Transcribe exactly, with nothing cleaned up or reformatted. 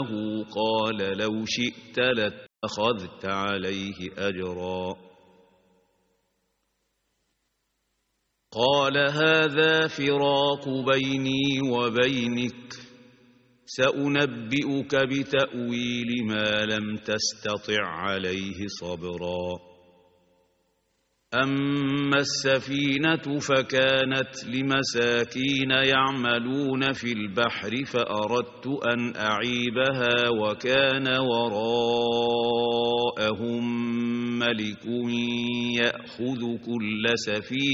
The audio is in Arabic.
قال لو شئت لاتخذت عليه أجرا قال هذا فراق بيني وبينك سأنبئك بتأويل ما لم تستطع عليه صبرا أما السفينة فكانت لمساكين يعملون في البحر فأردت أن أعيبها وكان وراءهم ملك يأخذ كل سفينة